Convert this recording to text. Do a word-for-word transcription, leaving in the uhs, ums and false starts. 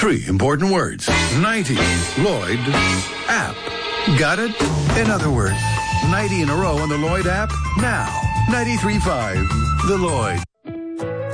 Three important words. ninety. Lloyd app. Got it? In other words, ninety in a row on the Lloyd app. Now, ninety-three point five. The Lloyd.